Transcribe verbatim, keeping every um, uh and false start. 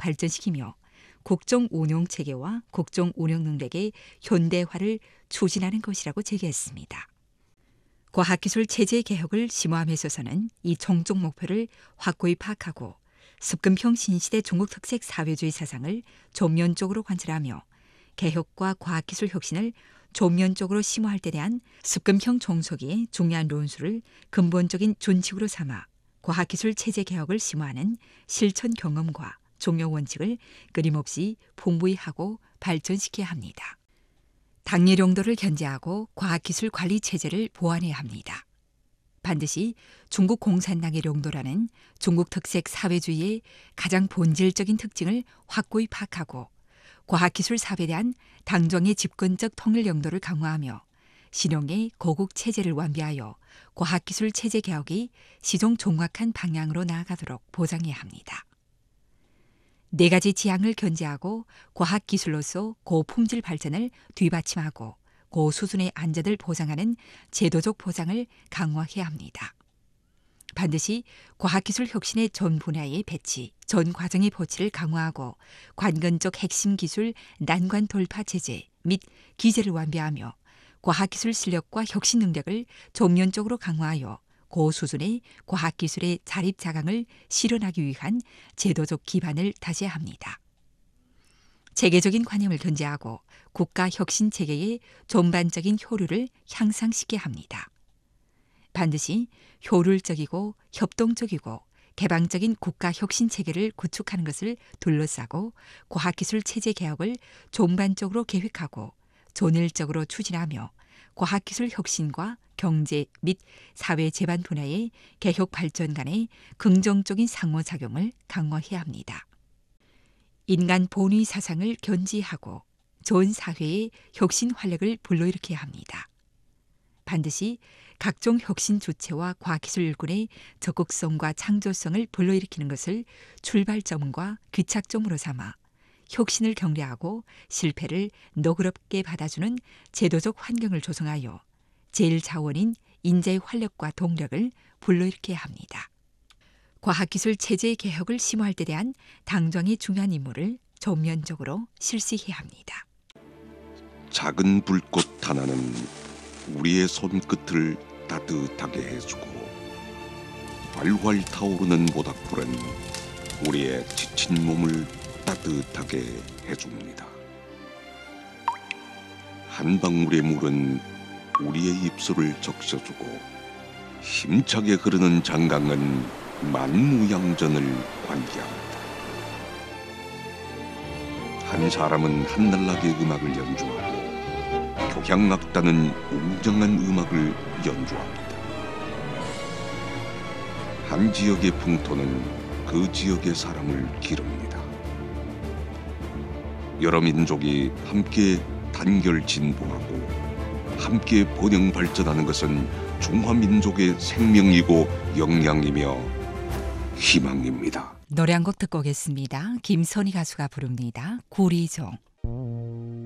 발전시키며 국정 운용 체계와 국정 운영 능력의 현대화를 추진하는 것이라고 제기했습니다. 과학기술 체제 개혁을 심화함에 있어서는 이 종적 목표를 확고히 파악하고 습금형 신시대 중국 특색 사회주의 사상을 전면적으로 관철하며 개혁과 과학기술 혁신을 전면적으로 심화할 때 대한 습금형 종속의 중요한論수를 근본적인 준칙으로 삼아 과학기술 체제 개혁을 심화하는 실천 경험과 종용 원칙을 끊임없이 풍부히 하고 발전시켜야 합니다. 당일 용도를 견제하고 과학기술 관리 체제를 보완해야 합니다. 반드시 중국 공산당의 용도라는 중국 특색 사회주의의 가장 본질적인 특징을 확고히 파악하고 과학기술 사업에 대한 당정의 집권적 통일 용도를 강화하며 신용의 고국 체제를 완비하여 과학기술 체제 개혁이 시종 종확한 방향으로 나아가도록 보장해야 합니다. 네 가지 지향을 견제하고 과학기술로서 고품질 발전을 뒤받침하고 고수준의 안전을 보장하는 제도적 보장을 강화해야 합니다. 반드시 과학기술 혁신의 전 분야의 배치, 전 과정의 보치를 강화하고 관건적 핵심 기술 난관 돌파 체제 및 기제를 완비하며 과학기술 실력과 혁신 능력을 전면적으로 강화하여 고수준의 과학기술의 자립자강을 실현하기 위한 제도적 기반을 다져야 합니다. 체계적인 관념을 견제하고 국가 혁신 체계의 전반적인 효율을 향상시켜야 합니다. 반드시 효율적이고 협동적이고 개방적인 국가 혁신 체계를 구축하는 것을 둘러싸고 과학기술 체제 개혁을 전반적으로 계획하고 전일적으로 추진하며 과학기술 혁신과 경제 및 사회 재반 분야의 개혁 발전 간의 긍정적인 상호작용을 강화해야 합니다. 인간 본위 사상을 견지하고 전 사회의 혁신 활력을 불러일으켜야 합니다. 반드시 각종 혁신 주체와 과학기술 일꾼의 적극성과 창조성을 불러일으키는 것을 출발점과 귀착점으로 삼아 혁신을 격려하고 실패를 너그럽게 받아주는 제도적 환경을 조성하여 제일 자원인 인재의 활력과 동력을 불러일으켜야 합니다. 과학기술 체제 개혁을 심화할 때 대한 당정의 중요한 임무를 전면적으로 실시해야 합니다. 작은 불꽃 하나는 우리의 손끝을 따뜻하게 해주고 활활 타오르는 모닥불은 우리의 지친 몸을 따뜻하게 해줍니다. 한 방울의 물은 우리의 입술을 적셔주고 힘차게 흐르는 장강은 만무양전을 관계합니다. 한 사람은 한날락의 음악을 연주하고 교향악단은 웅장한 음악을 연주합니다. 한 지역의 풍토는 그 지역의 사람을 기릅니다. 여러 민족이 함께 단결 진보하고 함께 번영 발전하는 것은 중화민족의 생명이고 역량이며 희망입니다. 노래 한 곡 듣고 오겠습니다. 김선희 가수가 부릅니다. 구리종.